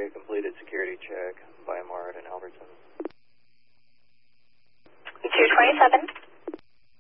a completed security check by Mart and Albertson.